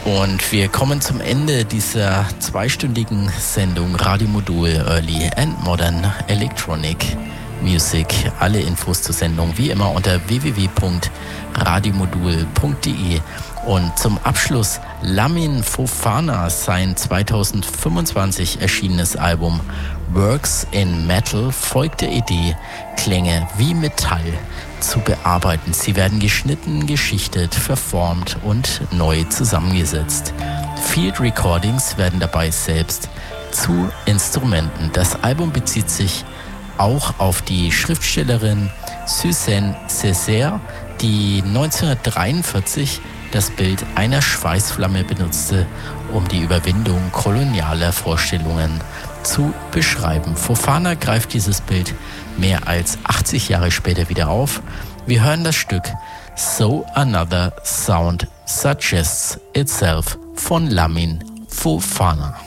Und wir kommen zum Ende dieser zweistündigen Sendung Radio Modul Early and Modern Electronic Music. Alle Infos zur Sendung wie immer unter www.radiomodul.de. Und zum Abschluss Lamin Fofana, sein 2025 erschienenes Album Works in Metal folgt der Idee, Klänge wie Metall zu bearbeiten. Sie werden geschnitten, geschichtet, verformt und neu zusammengesetzt. Field Recordings werden dabei selbst zu Instrumenten. Das Album bezieht sich auch auf die Schriftstellerin Suzanne Césaire, die 1943 das Bild einer Schweißflamme benutzte, um die Überwindung kolonialer Vorstellungen zu beschreiben. Fofana greift dieses Bild mehr als 80 Jahre später wieder auf. Wir hören das Stück So Another Sound Suggests Itself von Lamin Fofana.